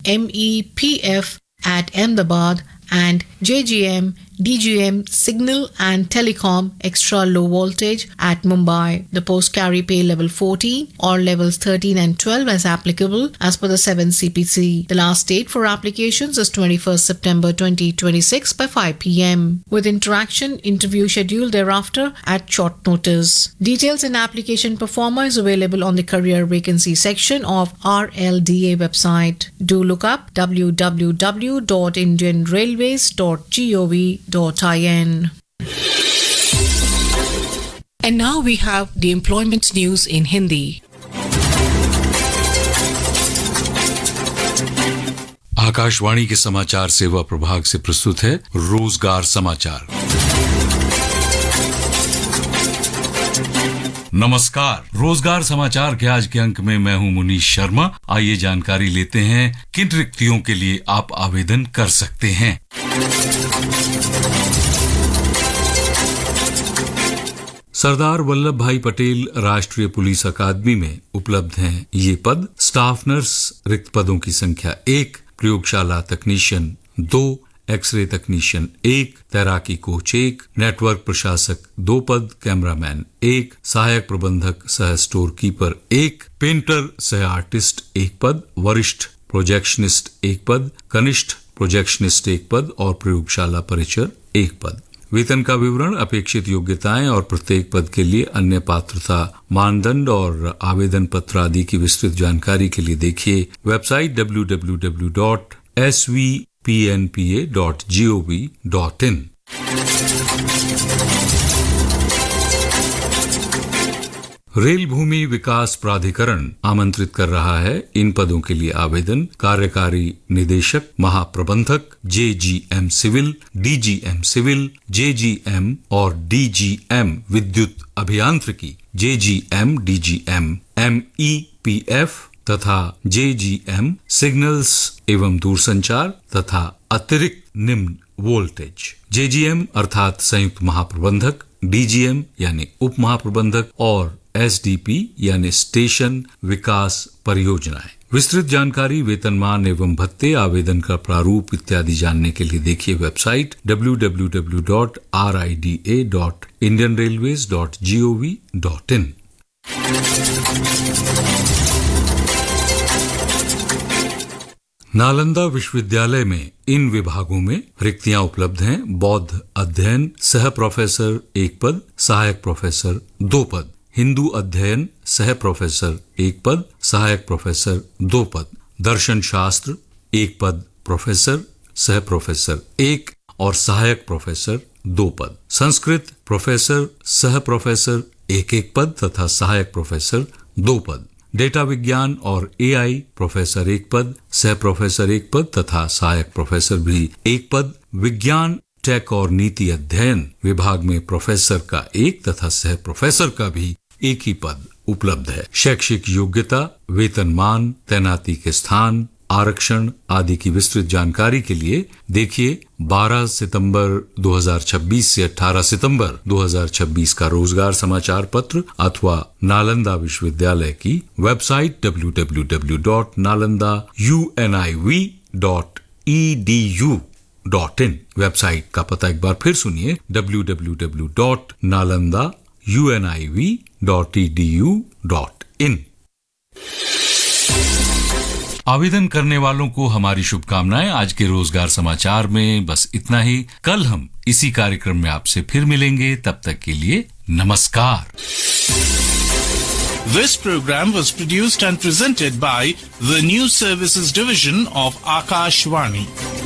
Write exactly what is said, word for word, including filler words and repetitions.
M E P F at Ahmedabad and J G M D G M Signal and Telecom Extra Low Voltage at Mumbai. The posts carry pay level fourteen or levels thirteen and twelve as applicable as per the seven C P C. The last date for applications is twenty-first September twenty twenty-six by five p m with interaction interview scheduled thereafter at short notice. Details and application performer is available on the career vacancy section of R L D A website. Do look up w w w dot indian railways dot gov dot in. And now we have the employment news in Hindi. Akashvani के समाचार सेवा प्रभाग से प्रस्तुत है रोजगार समाचार। नमस्कार, रोजगार समाचार के आज के अंक में मैं हूं मुनीश शर्मा। आइए जानकारी लेते हैं किन रिक्तियों के लिए आप आवेदन कर सकते हैं। सरदार वल्लभ भाई पटेल राष्ट्रीय पुलिस अकादमी में उपलब्ध हैं ये पद। स्टाफ नर्स रिक्त पदों की संख्या एक, प्रयोगशाला तकनीशियन दो, एक्सरे तकनीशियन एक, तैराकी कोच एक, नेटवर्क प्रशासक दो पद, कैमरामैन एक, सहायक प्रबंधक सह स्टोर कीपर एक, पेंटर सह आर्टिस्ट एक पद, वरिष्ठ प्रोजेक्शनिस्ट एक पद, कनिष्ठ प्रोजेक्शनिस्ट एक पद और प्रयोगशाला परिचर एक पद। वेतन का विवरण, अपेक्षित योग्यताएं और प्रत्येक पद के लिए अन्य पात्रता मानदंड और आवेदन पत्र आदि की विस्तृत जानकारी के लिए देखिए website W W W dot S V P N P A dot G O V dot in. Rail भूमि विकास प्राधिकरण आमंत्रित कर रहा है इन पदों के लिए आवेदन। कार्यकारी निदेशक, महाप्रबंधक, जे G am civil, D G am civil, J G M और डी जी एम विद्युत अभियांत्रिकी, जे G M D G M, M E P F तथा जे जी एम सिग्नल्स एवं दूरसंचार तथा अतिरिक्त निम्न वोल्टेज। जे जी एम अर्थात संयुक्त महाप्रबंधक, डी जी एम यानी उप महाप्रबंधक और एस डी पी यानी स्टेशन विकास परियोजनाएं। विस्तृत जानकारी, वेतनमान एवं भत्ते, आवेदन का प्रारूप इत्यादि जानने के लिए देखिए website W W W dot are I D A dot Indian railways dot G O V dot in. Nalanda विश्वविद्यालय में इन विभागों में रिक्तियां उपलब्ध हैं। बौद्ध अध्ययन सह प्रोफेसर एक पद, सहायक प्रोफेसर दो पद, हिंदू अध्ययन सह प्रोफेसर एक पद, सहायक प्रोफेसर दो पद, दर्शन शास्त्र एक पद, प्रोफेसर सह प्रोफेसर एक और सहायक प्रोफेसर दो पद, संस्कृत प्रोफेसर सह प्रोफेसर एक एक पद तथा सहायक प्रोफेसर दो पद, डेटा विज्ञान और ए आई प्रोफेसर एक पद, सह प्रोफेसर एक पद तथा सहायक प्रोफेसर भी एक पद, विज्ञान टेक और नीति अध्ययन विभाग में प्रोफेसर का एक तथा सह प्रोफेसर का भी एक ही पद उपलब्ध है। शैक्षिक योग्यता, वेतनमान, तैनाती के स्थान, आरक्षण आदि की विस्तृत जानकारी के लिए देखिए बारह सितंबर दो हज़ार छब्बीस से अठारह सितंबर दो हज़ार छब्बीस का रोजगार समाचार पत्र अथवा नालंदा विश्वविद्यालय की website W W W dot Nalanda you N I V dot E D U dot in. Website का पता एक बार फिर सुनिए W W W dot Nalanda you N I V dot E D U dot in. आवेदन करने वालों को हमारी शुभकामनाएं। आज के रोजगार समाचार में बस इतना ही। कल हम इसी कार्यक्रम में आपसे फिर मिलेंगे, तब तक के लिए नमस्कार। This program was produced and presented by the News Services Division of Akashvani.